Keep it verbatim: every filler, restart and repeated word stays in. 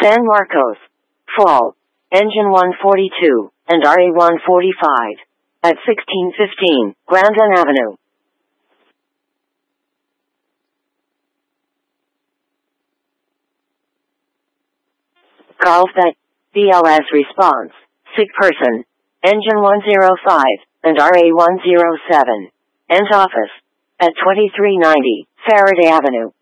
San Marcos. Fall. Engine one forty-two, and R A one forty-five. At sixteen fifteen, Grandin Avenue. Carlsbad. B L S response. Sick person. Engine one oh five, and R A one oh seven. End office. At twenty-three ninety, Faraday Avenue.